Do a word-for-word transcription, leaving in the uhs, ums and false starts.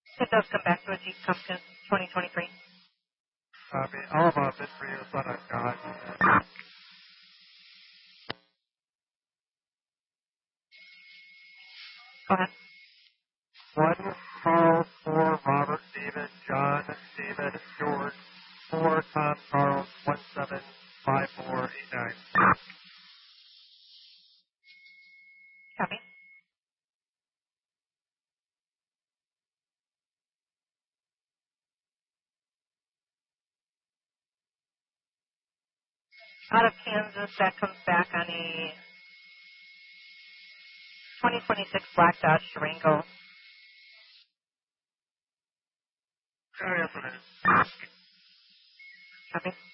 It does come back to a Jeep Compass twenty twenty-three. I mean, all of our bid for you is what I've got. Go ahead. One Carl, four Robert, David, John, David, George, four Tom, Charles, one seven five four eight nine. Copy. Out of Kansas, that comes back on a twenty twenty-six Black Dodge Durango. Oh, yes, it is. Copy.